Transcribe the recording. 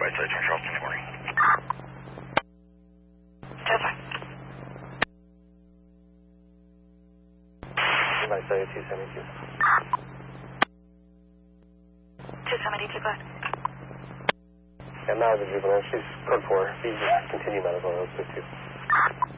Right side, John Charleston, good morning. Tesla. Right side, 272. 272, go ahead. Yeah, now the juvenile. She's code 4. Please continue medical. Let's 2.